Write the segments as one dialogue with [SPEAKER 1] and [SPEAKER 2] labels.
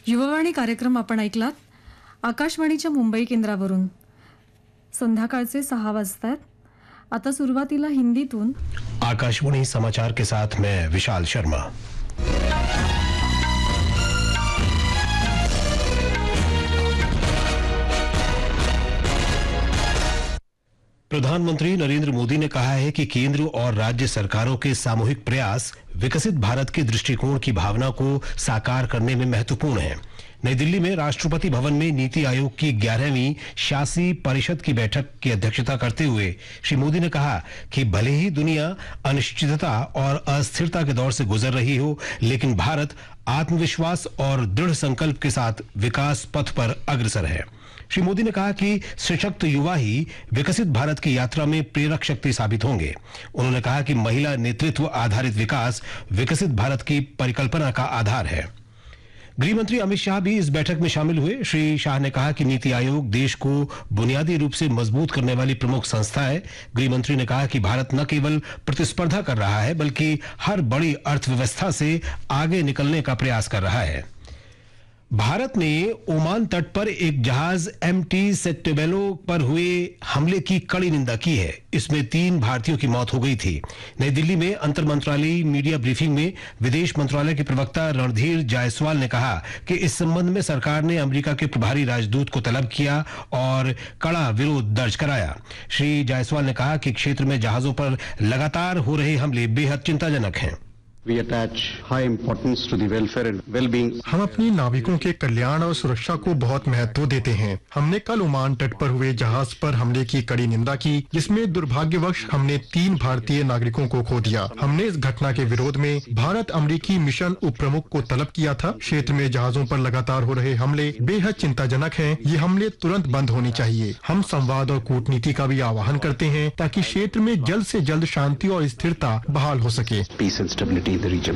[SPEAKER 1] युववाणी कार्यक्रम आपण ऐकलात आकाशवाणीच्या मुंबई केंद्रावरून. संध्याकाळचे 6 वाजतात. आता सुरुवातीला हिंदीतून
[SPEAKER 2] आकाशवाणी समाचार के साथ मैं विशाल शर्मा. प्रधानमंत्री नरेंद्र मोदी ने कहा है कि केंद्र और राज्य सरकारों के सामूहिक प्रयास विकसित भारत के दृष्टिकोण की भावना को साकार करने में महत्वपूर्ण है. नई दिल्ली में राष्ट्रपति भवन में नीति आयोग की 11वीं शासी परिषद की बैठक की अध्यक्षता करते हुए श्री मोदी ने कहा कि भले ही दुनिया अनिश्चितता और अस्थिरता के दौर से गुजर रही हो, लेकिन भारत आत्मविश्वास और दृढ़ संकल्प के साथ विकास पथ पर अग्रसर है. श्री मोदी ने कहा कि सशक्त युवा ही विकसित भारत की यात्रा में प्रेरक शक्ति साबित होंगे. उन्होंने कहा कि महिला नेतृत्व आधारित विकास विकसित भारत की परिकल्पना का आधार है. गृह मंत्री अमित शाह भी इस बैठक में शामिल हुए. श्री शाह ने कहा कि नीति आयोग देश को बुनियादी रूप से मजबूत करने वाली प्रमुख संस्था है. गृह मंत्री ने कहा कि भारत न केवल प्रतिस्पर्धा कर रहा है, बल्कि हर बड़ी अर्थव्यवस्था से आगे निकलने का प्रयास कर रहा है. भारत ने ओमान तट पर एक जहाज MT सेंटेबेलो पर हुए हमले की कड़ी निंदा की है. इसमें 3 भारतीयों की मौत हो गई थी. नई दिल्ली में अंतर मंत्रालयी मीडिया ब्रीफिंग में विदेश मंत्रालय के प्रवक्ता रणधीर जायसवाल ने कहा कि इस संबंध में सरकार ने अमेरिका के प्रभारी राजदूत को तलब किया और कड़ा विरोध दर्ज कराया. श्री जायसवाल ने कहा कि क्षेत्र में जहाजों पर लगातार हो रहे हमले बेहद चिंताजनक हैं.
[SPEAKER 3] We attach high importance to the welfare and well-being.
[SPEAKER 4] हम अपनी नाविकों के कल्याण और सुरक्षा को बहुत महत्व देते हैं. हमने कल ओमान तट पर हुए जहाज पर हमले की कड़ी निंदा की, जिसमें दुर्भाग्यवश हमने 3 भारतीय नागरिकों को खो दिया. हमने इस घटना के विरोध में भारत अमेरिकी मिशन उप प्रमुख को तलब किया था. क्षेत्र में जहाजों पर लगातार हो रहे हमले बेहद चिंताजनक हैं. ये हमले तुरंत बंद होने चाहिए. हम संवाद और कूटनीति का भी आह्वान करते हैं ताकि क्षेत्र में जल्द से जल्द शांति और स्थिरता बहाल हो सके.
[SPEAKER 3] Peace and stability in the region.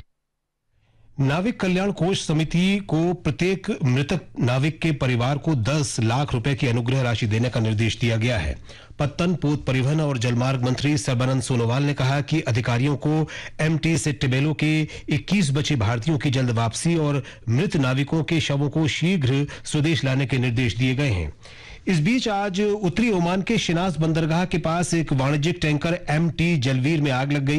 [SPEAKER 2] नाविक कल्याण कोष समिति को प्रत्येक मृतक नाविक के परिवार को 10 लाख रुपए की अनुग्रह राशि देने का निर्देश दिया गया है. पत्तन, पोत परिवहन और जलमार्ग मंत्री सर्बानंद सोनोवाल ने कहा कि अधिकारियों को MT सेंटेबेलो के 21 बचे भारतीयों की जल्द वापसी और मृत नाविकों के शवों को शीघ्र स्वदेश लाने के निर्देश दिए गए हैं. इस बीच आज उत्तरी ओमान के शिनाज बंदरगाह के पास एक वाणिज्यिक टैंकर MT जलवीर में आग लग गई.